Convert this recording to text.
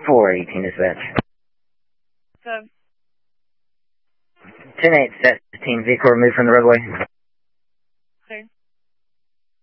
418 dispatch. So, 10-8, 15, vehicle removed from the roadway.